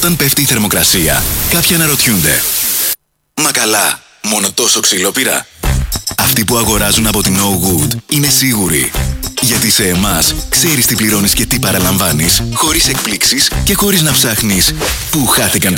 Όταν πέφτει η θερμοκρασία, κάποιοι αναρωτιούνται: μα καλά, μόνο τόσο ξύλο πήρα? Αυτοί που αγοράζουν από την No Good είναι σίγουροι. Γιατί σε εμάς ξέρεις τι πληρώνεις και τι παραλαμβάνεις, χωρίς εκπλήξεις και χωρίς να ψάχνεις πού χάθηκαν τα